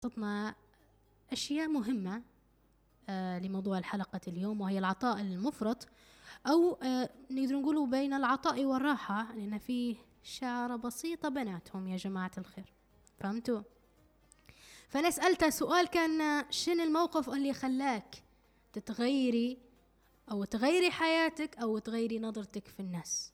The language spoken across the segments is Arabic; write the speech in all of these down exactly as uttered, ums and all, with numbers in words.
خططنا أشياء مهمة آه لموضوع الحلقة اليوم، وهي العطاء المفرط، أو آه نقدر نقوله بين العطاء والراحة، لأن فيه شعرة بسيطة بيناتهم يا جماعة الخير. فهمتوا؟ فأنا سألته سؤال كان: شنو الموقف اللي خلاك تتغيري أو تغيري حياتك أو تغيري نظرتك في الناس؟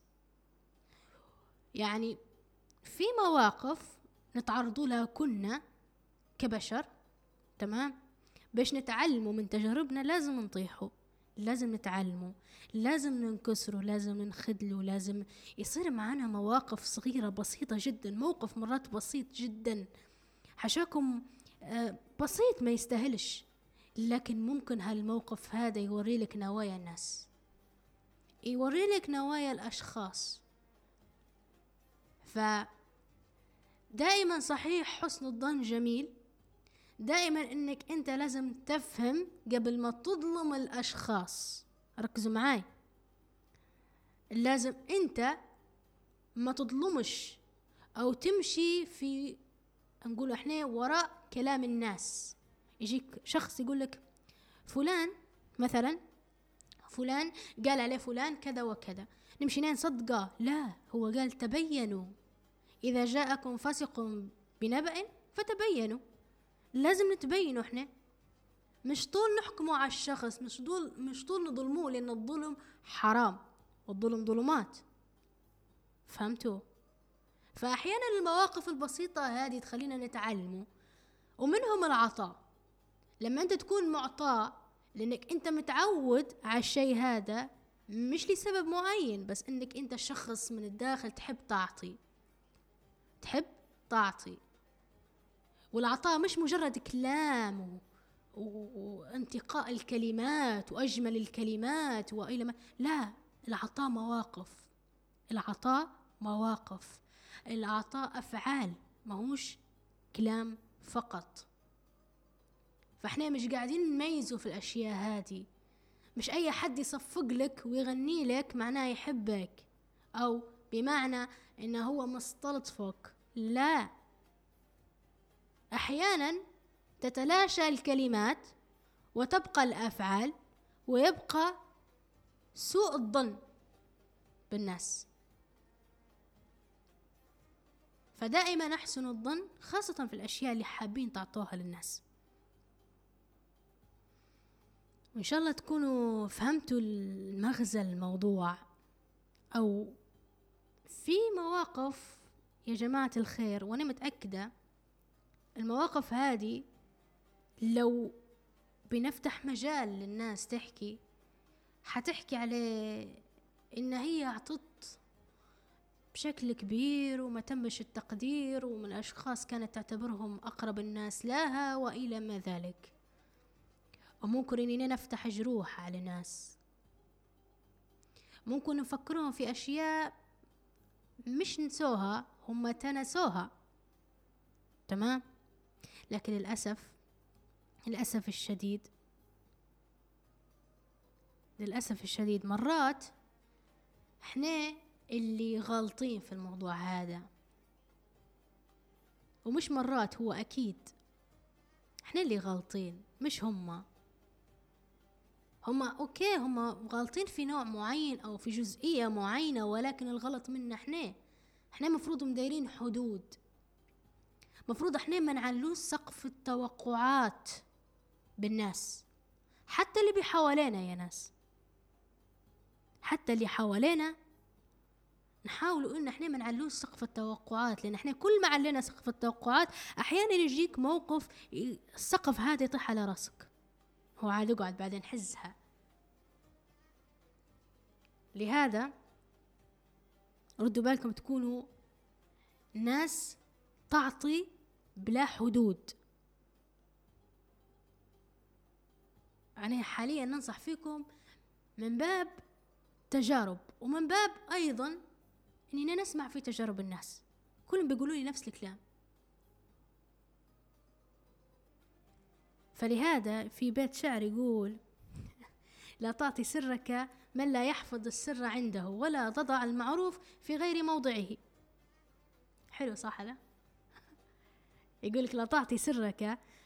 يعني في مواقف نتعرضوا لها كنا كبشر، تمام؟ باش نتعلموا من تجاربنا لازم نطيحوا، لازم نتعلموا، لازم ننكسروا، لازم نخدلوا، لازم يصير معنا مواقف صغيرة بسيطة جدا. موقف مرات بسيط جدا حشاكم آه بسيط ما يستاهلش، لكن ممكن هالموقف هذا يوري لك نوايا الناس، يوري لك نوايا الأشخاص. فدائما صحيح حسن الظن جميل، دائما انك انت لازم تفهم قبل ما تظلم الاشخاص. ركزوا معاي، لازم انت ما تظلمش او تمشي في نقول احنا وراء كلام الناس. يجيك شخص يقول لك فلان مثلا، فلان قال عليه فلان كذا وكذا، نمشي نصدقه؟ لا، هو قال تبينوا اذا جاءكم فاسق بنبأ فتبينوا. لازم نتبينوا احنا، مش طول نحكموا على الشخص، مش طول مش طول نظلموه، لان الظلم حرام والظلم ظلمات. فهمتوا؟ فاحيانا المواقف البسيطة هذه تخلينا نتعلموا، ومنهم العطاء. لما انت تكون معطاء لانك انت متعود على الشيء هذا، مش لسبب معين، بس انك انت شخص من الداخل تحب تعطي، تحب تعطي. والعطاء مش مجرد كلام وانتقاء الكلمات وأجمل الكلمات وإلى ما، لا، العطاء مواقف، العطاء مواقف، العطاء أفعال، ما هوش كلام فقط. فإحنا مش قاعدين نميزوا في الأشياء هذه. مش أي حد يصفق لك ويغني لك معناه يحبك، أو بمعنى إنه هو مستلطفك. لا، أحيانا تتلاشى الكلمات وتبقى الأفعال، ويبقى سوء الظن بالناس. فدائما أحسن الظن، خاصة في الأشياء اللي حابين تعطوها للناس. وإن شاء الله تكونوا فهمتوا المغزى الموضوع. أو في مواقف يا جماعة الخير، وأنا متأكدة المواقف هذه لو بنفتح مجال للناس تحكي، حتحكي عليه إن هي عطت بشكل كبير وما تمش التقدير، ومن أشخاص كانت تعتبرهم أقرب الناس لها وإلى ما ذلك. وممكن إننا نفتح جروح على ناس، ممكن نفكرهم في أشياء مش نسوها، هم تنسوها، تمام؟ لكن للأسف للأسف الشديد للأسف الشديد مرات احنا اللي غالطين في الموضوع هذا. ومش مرات، هو أكيد احنا اللي غالطين، مش هما. هما أوكي، هما غالطين في نوع معين أو في جزئية معينة، ولكن الغلط منا احنا. احنا مفروض مدايرين حدود، مفروض احنا ما نعلوش سقف التوقعات بالناس، حتى اللي بحوالينا يا ناس، حتى اللي حوالينا نحاولوا ان احنا ما نعلوش سقف التوقعات. لان احنا كل ما علينا سقف التوقعات احيانا يجيك موقف السقف هذا يطيح على راسك، هو عاد يقعد بعدين حزها. لهذا ردوا بالكم، تكونوا ناس تعطي بلا حدود. أنا حاليا ننصح فيكم من باب تجارب، ومن باب أيضا أننا نسمع في تجارب الناس، كلهم بيقولوا لي نفس الكلام. فلهذا في بيت شعر يقول: لا تعطي سرك من لا يحفظ السر عنده، ولا تضع المعروف في غير موضعه. حلو صح؟ لا يقولك لا تعطي سرك